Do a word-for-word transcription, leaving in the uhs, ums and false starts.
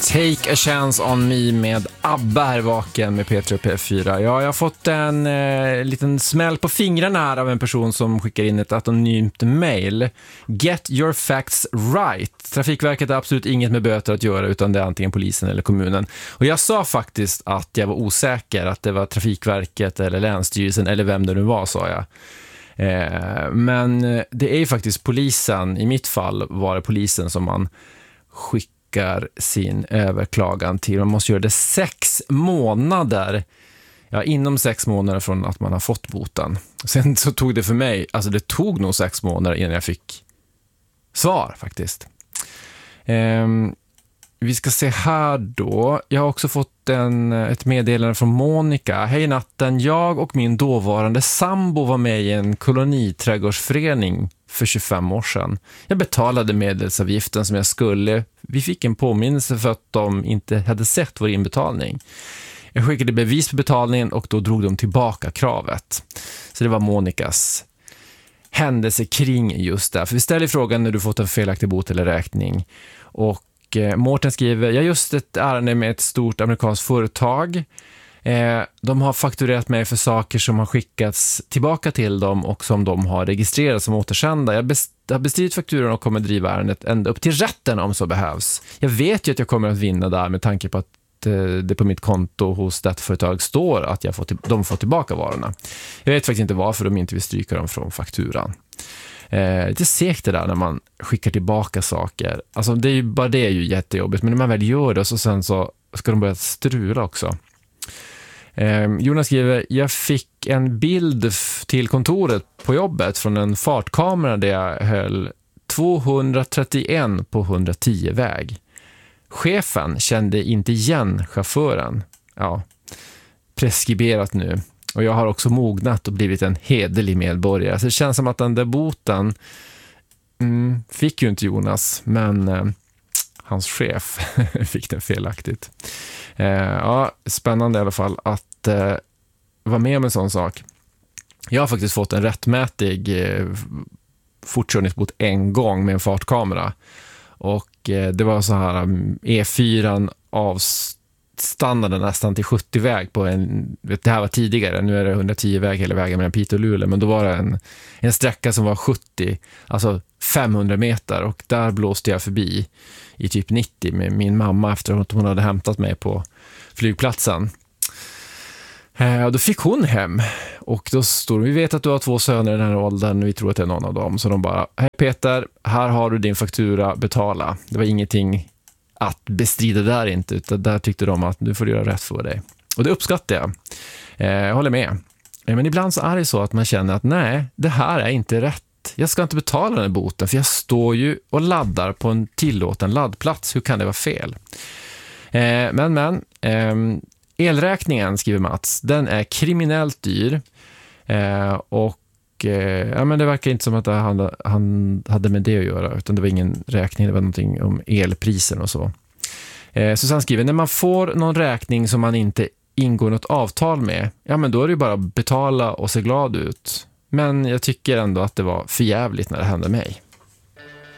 Take a chance on me med ABBA här vaken med P tre och P fyra. Ja, jag har fått en eh, liten smäll på fingrarna här av en person som skickar in ett anonymt mail. Get your facts right. Trafikverket har absolut inget med böter att göra, utan det är antingen polisen eller kommunen. Och jag sa faktiskt att jag var osäker, att det var Trafikverket eller Länsstyrelsen eller vem det nu var, sa jag. Eh, men det är ju faktiskt polisen. I mitt fall var det polisen som man skickade sin överklagan till. Man måste göra det sex månader. Ja, inom sex månader från att man har fått boten. Sen så tog det för mig, alltså det tog nog sex månader innan jag fick svar faktiskt. Ehm, vi ska se här då. Jag har också fått en, ett meddelande från Monica. Hej natten, jag och min dåvarande sambo var med i en koloniträdgårdsförening för tjugofem år sedan. Jag betalade medlemsavgiften som jag skulle. Vi fick en påminnelse för att de inte hade sett vår inbetalning. Jag skickade bevis på betalningen och då drog de tillbaka kravet. Så det var Monikas händelse kring just det. För vi ställer frågan när du fått en felaktig bot eller räkning. Och eh, Mårten skriver, jag har just ett ärende med ett stort amerikanskt företag. Eh, de har fakturerat mig för saker som har skickats tillbaka till dem och som de har registrerat som återsända. Jag best- har bestridit fakturan och kommer driva ärendet ända upp till rätten om så behövs. Jag vet ju att jag kommer att vinna där med tanke på att eh, det på mitt konto hos detta företag står att jag får till- de får tillbaka varorna. Jag vet faktiskt inte varför de inte vill stryka dem från fakturan. Eh, det är segt det där när man skickar tillbaka saker. Alltså det är ju, bara det är ju jättejobbigt, men när man väl gör det så sen så ska de börja strula också. Jonas skriver, jag fick en bild f- till kontoret på jobbet från en fartkamera där jag höll tvåhundratrettioen på hundratio väg. Chefen kände inte igen chauffören. Ja, preskriberat nu. Och jag har också mognat och blivit en hederlig medborgare. Så det känns som att den där boten mm, fick ju inte Jonas, men eh, hans chef fick den felaktigt. Eh, ja, spännande i alla fall att eh, vara med om en sån sak. Jag har faktiskt fått en rättmätig eh, fortkörningsbot en gång med en fartkamera. Och eh, det var så här um, E fyra avstannade nästan till sjuttio väg på en, vet, det här var tidigare, nu är det hundratio väg hela vägen mellan Piteå och Luleå, men då var det en, en sträcka som var sjuttio, alltså femhundra meter, och där blåste jag förbi i typ nittio med min mamma efter att hon hade hämtat mig på flygplatsen. Eh, då fick hon hem och då står vi vet att du har två söner i den här åldern, vi tror att det är någon av dem, så de bara, hej Peter, här har du din faktura, betala. Det var ingenting att bestrida där inte, utan där tyckte de att du får göra rätt för dig. Och det uppskattar jag. Eh, jag håller med. Eh, men ibland så är det så att man känner att nej, det här är inte rätt. Jag ska inte betala den här boten för jag står ju och laddar på en tillåten laddplats. Hur kan det vara fel? Eh, men, men. Eh, elräkningen, skriver Mats, den är kriminellt dyr. Eh, och eh, ja, men det verkar inte som att han, han hade med det att göra, utan det var ingen räkning, det var någonting om elprisen och så. Eh, Susanne skriver, när man får någon räkning som man inte ingår något avtal med, ja men då är det ju bara att betala och se glad ut. Men jag tycker ändå att det var förjävligt när det hände mig.